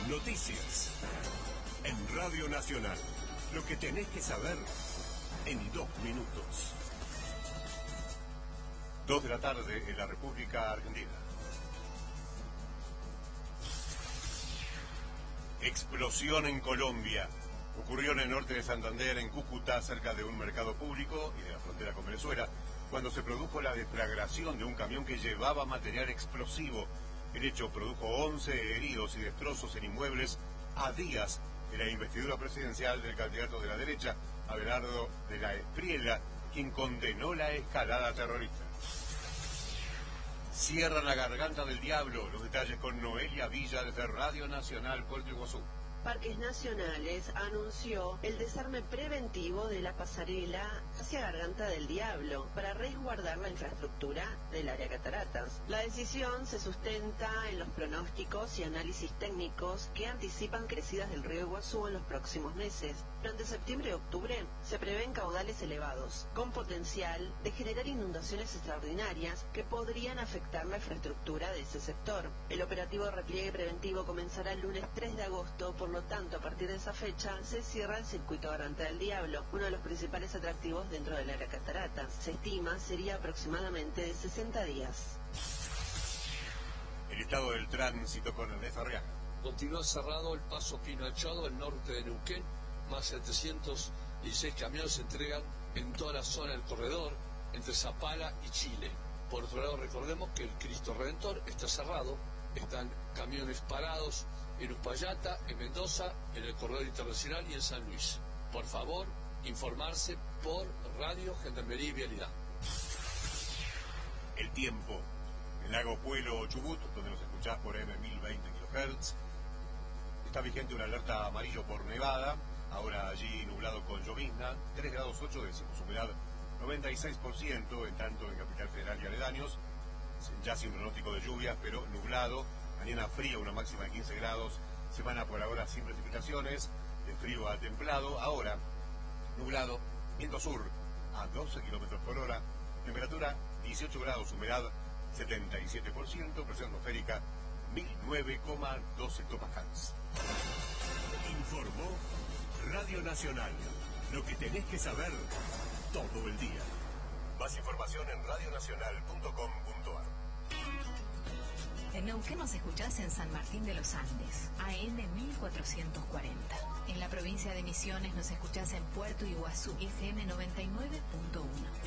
Noticias en Radio Nacional. Lo que tenés que saber en 2 minutos. 2 de la tarde en la República Argentina. Explosión en Colombia. Ocurrió en el norte de Santander, en Cúcuta, cerca de un mercado público y de la frontera con Venezuela, cuando se produjo la deflagración de un camión que llevaba material explosivo. El hecho produjo 11 heridos y destrozos en inmuebles a días de la investidura presidencial del candidato de la derecha, Abelardo de la Espriella, quien condenó la escalada terrorista. Cierran la garganta del diablo. Los detalles con Noelia Villa desde Radio Nacional Puerto Iguazú. Parques Nacionales anunció el desarme preventivo de la pasarela hacia Garganta del Diablo para resguardar la infraestructura del área Cataratas. La decisión se sustenta en los pronósticos y análisis técnicos que anticipan crecidas del río Iguazú en los próximos meses. Durante septiembre y octubre se prevén caudales elevados, con potencial de generar inundaciones extraordinarias que podrían afectar la infraestructura de ese sector. El operativo de repliegue preventivo comenzará el lunes 3 de agosto, por lo tanto, a partir de esa fecha se cierra el circuito Garganta del Diablo, uno de los principales atractivos dentro del área Cataratas. Se estima sería aproximadamente de 60 días. El estado del tránsito con Ernesto Arriaga. Continúa cerrado el paso Pino Achado, el norte de Neuquén. Más de 716 camiones se entregan en toda la zona del corredor, entre Zapala y Chile. Por otro lado, recordemos que el Cristo Redentor está cerrado, están camiones parados en Uspallata, en Mendoza, en el corredor internacional y en San Luis. Por favor, informarse por Radio Gendarmería y Vialidad. El tiempo. En Lago Puelo, Chubut, donde nos escuchás por M1020 kHz, está vigente una alerta amarillo por nevada. Ahora allí nublado con llovizna, 3 grados 8 décimos, humedad 96%, en tanto en Capital Federal y aledaños, ya sin pronóstico de lluvias, pero nublado. Mañana fría, una máxima de 15 grados. Semana por ahora sin precipitaciones, de frío a templado. Ahora, nublado, viento sur a 12 kilómetros por hora. Temperatura 18 grados, humedad 77%, presión atmosférica 1009,12 hectopascales. Informó Radio Nacional. Lo que tenés que saber todo el día. Más información en radionacional.com.ar. En Neuquén nos escuchás en San Martín de los Andes, AM 1440. En la provincia de Misiones nos escuchás en Puerto Iguazú, FM 99.1.